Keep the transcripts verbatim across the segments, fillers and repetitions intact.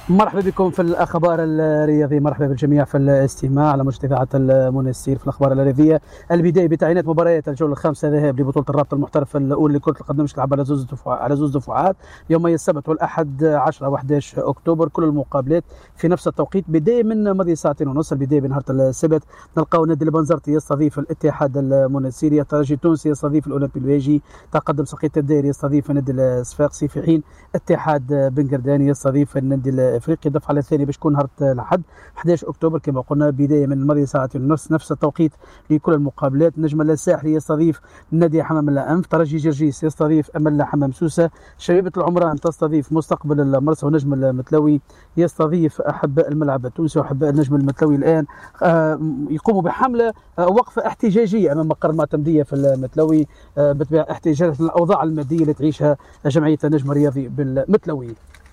مرحبا بكم في الأخبار الرياضية. مرحبا بالجميع في الاستماع على موجة إذاعة المنستير في الأخبار الرياضية. البداية بتعيينات مباريات الجولة الخامسة ذهاب لبطولة الرابطة المحترفة الأولى لكرة القدم تلعب على زوج دفعات على زوج دفعات يومي السبت والأحد عشرة وأحد عشر أكتوبر، كل المقابلات في نفس التوقيت. بداية من ماضي ساعتين ونص. البداية بنهار السبت نلقاو نادي البنزرتي يستضيف الاتحاد المنستيري، الترجي التونسي يستضيف الأولمبي الواجي، تقدم سقيط الدائري يستضيف النادي الصفاقسي، في حين اتحاد بن قرداني يستضيف النادي الافريقي. الدفعه الثانيه باش تكون نهار الاحد أحد عشر اكتوبر كما قلنا، بدايه من الماضي ساعتين ونص نفس التوقيت لكل المقابلات. نجم الساحلي يستضيف نادي حمام الانف، ترجي جرجيس يستضيف امل حمام سوسه، شبيبه العمران تستضيف مستقبل المرسى، ونجم المتلوي يستضيف احباء الملعب التونسي. واحباء النجم المتلوي الان آه يقوموا بحمله آه وقفه احتجاجيه امام مقر المعتمديه في المتلوي آه بتبع احتجاج الاوضاع الماديه اللي تعيشها جمعيه النجم الرياضي بالمتلوي.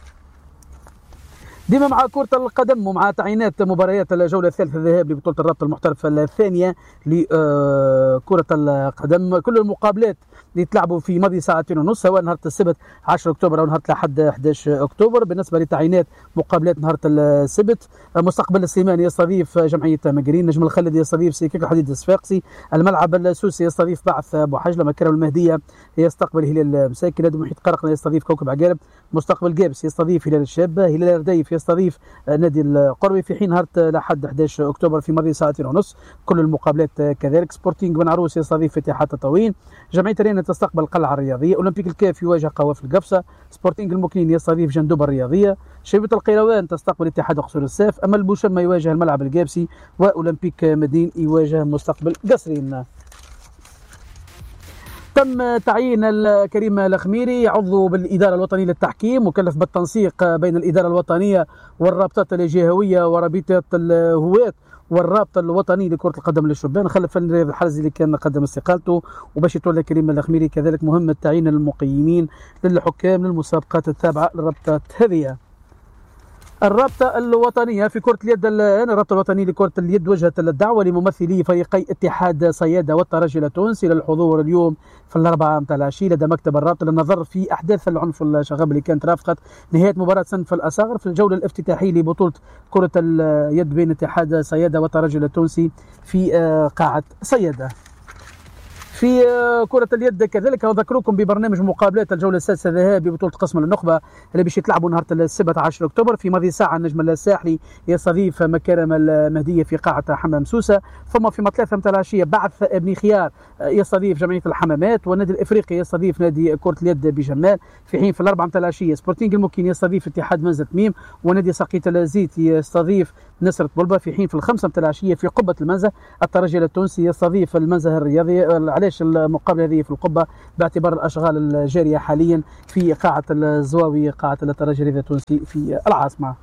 ديما مع كرة القدم ومع تعيينات مباريات الجولة الثالثة الذهاب لبطولة الرابطة المحترفة الثانية لكرة القدم، كل المقابلات اللي تلعبوا في ماضي ساعتين ونص سواء نهار السبت عشرة اكتوبر او نهار الاحد أحد عشر اكتوبر. بالنسبة لتعيينات مقابلات نهار السبت، مستقبل السيماني يستضيف جمعية مقرين، نجم الخلد يستضيف سيكيك الحديد الصفاقسي، الملعب السوسي يستضيف بعث ابو حجله، مكرم المهدية يستقبل هلال مساكن، نادي محيط قرقنة يستضيف كوكب عقارب، مستقبل جابس يستضيف هلال الشابة، هلال رديف يستضيف نادي القربي. في حين نهار الاحد أحد عشر اكتوبر في ماضي ساعتين ونص كل المقابلات كذلك، سبورتينغ بن عروس يستضيف اتحاد تطاوين، جمعيه رينا تستقبل القلعه الرياضيه، اولمبيك الكاف يواجه قوافل القفصه، سبورتينغ المكنين يستضيف جندوب الرياضيه، شبيبه القيروان تستقبل اتحاد قصور الساف، اما البوشمه يواجه الملعب القابسي، واولمبيك مدين يواجه مستقبل قصرين. تم تعيين الكريم الخميري عضو بالإدارة الوطنية للتحكيم، مكلف بالتنسيق بين الإدارة الوطنية والرابطات الجهوية ورابطة الهواة والرابطة الوطني لكرة القدم للشبان، خلف رياض الحرزي اللي كان قدم استقالته، وباش يتولى الكريم الخميري كذلك مهمة تعيين المقيمين للحكام للمسابقات التابعة للرابطة هذه. الرابطة الوطنية في كرة اليد الآن، الرابطة الوطنية لكرة اليد وجهت الدعوة لممثلي فريقي اتحاد صيادة والترجي التونسي للحضور اليوم في الأربعة متاع العشية لدى مكتب الرابطة للنظر في أحداث العنف الشغب اللي كانت رافقت نهاية مباراة صنف الأصاغر في الجولة الافتتاحية لبطولة كرة اليد بين اتحاد صيادة والترجي التونسي في قاعة صيادة. في كرة اليد كذلك أذكركم ببرنامج مقابلات الجولة السادسة ذهاب ببطولة قسم النخبة اللي باش يتلعبوا نهار السبت عشرة أكتوبر في ماضي ساعة. النجم الساحلي يستضيف مكارم المهدية في قاعة حمام سوسة، ثم في ثلاثة متاع العشية بعث ابن خيار يستضيف جمعية الحمامات، والنادي الإفريقي يستضيف نادي كرة اليد بجمال، في حين في الأربعة متاع العشية سبورتينغ المكين يستضيف اتحاد منزل تميم، ونادي سقيط الزيت يستضيف نصرة بلبة، في حين في الخمسة متاع العشية في قبة المنزه الترجي التونسي يستضيف المنزه الرياضي. علاش المقابله هذه في القبه؟ باعتبار الاشغال الجاريه حاليا في قاعه الزواوي قاعه الترجي التونسي في العاصمه.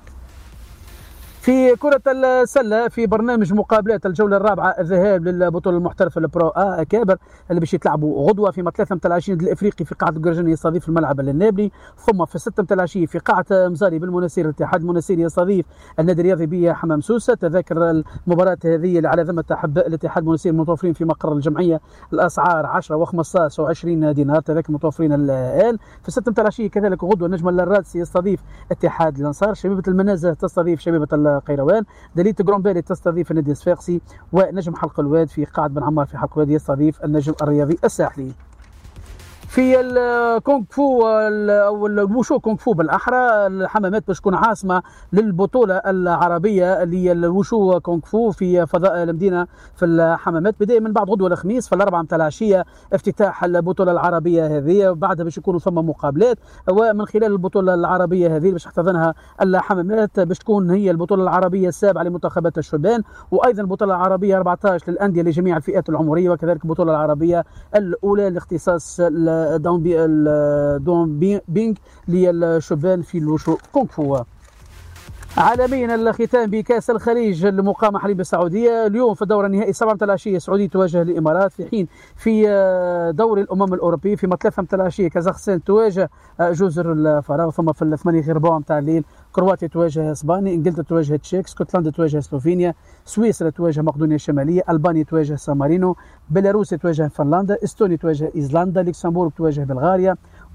في كرة السلة في برنامج مقابلات الجولة الرابعة الذهاب للبطولة المحترفة البرو آ أكابر اللي باش يتلعبوا غدوة في ثلاثة متاع العشية الإفريقي في قاعة القرجاني يستضيف الملعب النابلي، ثم في ستة متاع العشية في قاعة مزاري بالمناسير الاتحاد المناسيري يستضيف النادي الرياضي بيه حمام سوسة. تذاكر المباراة هذه اللي على ذمة أحباء الاتحاد المناسيري المتوفرين في مقر الجمعية، الأسعار عشرة وخمسطاش وعشرين دينار، تذاكر متوفرين الآن. في ستة متاع العشية كذلك غدوة النجم الرادسي يستضيف اتحاد الأنصار، شبيبة المنازه تستضيف شبيبة قيروان، دليت جرومبيلي تستضيف النادي الصفاقسي، ونجم حلق الواد في قاعة بن عمار في حلق الواد يستضيف النجم الرياضي الساحلي. في الكونغ فو او الوشو كونغ فو بالاحرى، الحمامات باش تكون عاصمه للبطوله العربيه اللي هي الوشو كونغ فو في فضاء المدينه في الحمامات، بدايه من بعد غدوه الخميس في الاربعه متاع العشيه افتتاح البطوله العربيه هذه، وبعدها باش يكونوا ثم مقابلات، ومن خلال البطوله العربيه هذه باش تحتضنها الحمامات باش تكون هي البطوله العربيه السابعه لمنتخبات الشبان، وايضا البطوله العربيه أربعة عشر للانديه لجميع الفئات العمريه، وكذلك البطوله العربيه الاولى لاختصاص دون بي دون بي بينغ للشبان في الوشو كونغ فو. عالميا الختام بكاس الخليج المقامة حاليا بالسعودية، اليوم في الدورة النهائي سبعة متاع العشية السعودية تواجه الإمارات، في حين في دوري الأمم الأوروبية في ثلاثة متاع العشية كازاخستان تواجه جزر الفراغ، ثم في الثمانية غير ربع متاع الليل كرواتيا تواجه اسبانيا، انجلترا تواجه تشيك، اسكتلندا تواجه سلوفينيا، سويسرا تواجه مقدونيا الشماليه، البانيا تواجه سان مارينو، بيلاروسيا تواجه فنلندا، استونيا تواجه ايسلندا، لوكسمبورغ تواجه بلغاريا،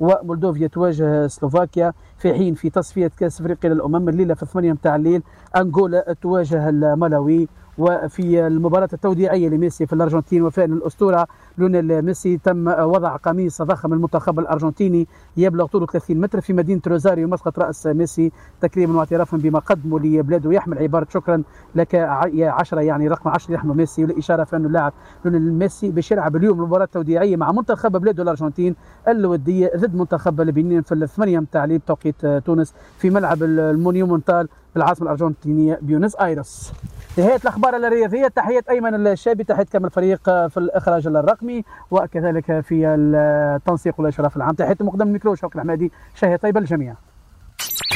ومولدوفيا تواجه سلوفاكيا، في حين في تصفية كأس أفريقيا للأمم الليلة في ثمانية متاع الليل أنغولا تواجه الملاوي. وفي المباراة التوديعية لميسي في الأرجنتين وفاء الأسطورة ليونيل ميسي تم وضع قميص ضخم المنتخب الأرجنتيني يبلغ طوله ثلاثين متر في مدينة روزاريو مسقط رأس ميسي تكريما واعترافا بما قدمه لبلاده، يحمل عبارة شكرا لك يا عشرة، يعني رقم عشرة يحمل ميسي، والإشارة في أنه اللاعب ليونيل ميسي باش يلعب اليوم المباراة التوديعية مع منتخب بلاده الأرجنتين الودية ضد منتخب البنين في الثمانية متاع الليل بتوقيت تونس في ملعب المونيومنتال بالعاصمة الأرجنتينية بيونس آيرس. نهاية الأخبار الرياضية، تحية أيمن الشابي، تحية كامل الفريق في الإخراج الرقمي وكذلك في التنسيق والإشراف العام، تحية مقدم الميكرو شوقي الحمادي، شهية طيبة للجميع.